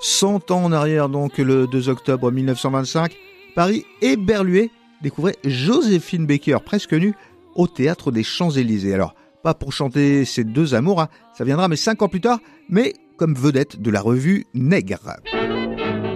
100 ans en arrière, donc le 2 octobre 1925, Paris et Berluet découvraient Joséphine Baker, presque nue, au théâtre des Champs-Élysées. Alors, pas pour chanter ces deux amours, ça viendra mais 5 ans plus tard, mais comme vedette de la revue Nègre.